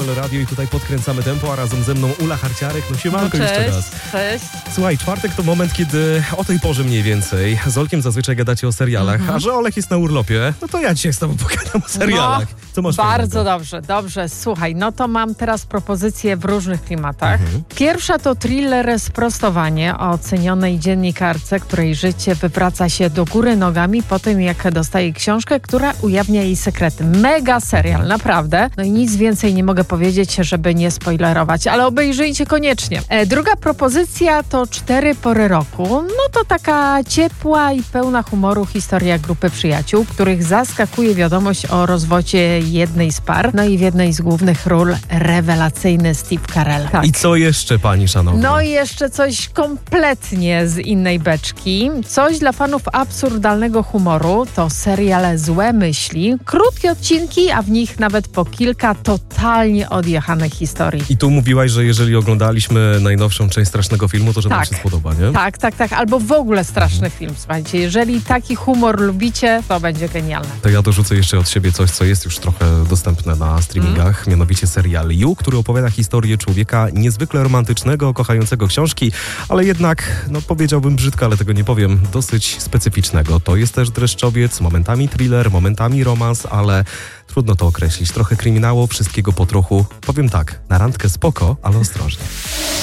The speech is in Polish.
Halo Radio i tutaj podkręcamy tempo, a razem ze mną Ula Harciarek. No siemanko, cześć, jeszcze raz. Cześć. Słuchaj, czwartek to moment, kiedy o tej porze mniej więcej z Olkiem zazwyczaj gadacie o serialach, a że Olek jest na urlopie, no to ja dzisiaj z tobą pogadam o serialach. Co masz Bardzo fajnego? dobrze. Słuchaj, no to mam teraz propozycje w różnych klimatach. Pierwsza to thriller Sprostowanie o ocenionej dziennikarce, której życie wywraca się do góry nogami po tym, jak dostaje książkę, która ujawnia jej sekrety. Mega serial, naprawdę. No i nic więcej nie mogę powiedzieć, żeby nie spoilerować, ale obejrzyjcie koniecznie. Druga propozycja to 4 pory roku. No to taka ciepła i pełna humoru historia grupy przyjaciół, których zaskakuje wiadomość o rozwodzie jednej z par. No i w jednej z głównych ról rewelacyjny Steve Carell. Tak. I co jeszcze, pani szanowna? No i jeszcze coś kompletnie z innej beczki. Coś dla fanów absurdalnego humoru. To serial Złe myśli. Krótkie odcinki, a w nich nawet po kilka totalnie odjechanych historii. I tu mówiłaś, że jeżeli oglądaliśmy najnowszą część Strasznego Filmu, to że nam Tak. się spodoba, nie? Tak. Albo w ogóle straszny film, słuchajcie. Jeżeli taki humor lubicie, to będzie genialne. To ja dorzucę jeszcze od siebie coś, co jest już trochę dostępne na streamingach, mianowicie serial You, który opowiada historię człowieka niezwykle romantycznego, kochającego książki, ale jednak, no powiedziałbym brzydko, ale tego nie powiem, dosyć specyficznego. To jest też dreszczowiec, momentami thriller, momentami romans, ale trudno to określić. Trochę kryminału, wszystkiego po trochu. Powiem tak, na randkę spoko, ale ostrożnie.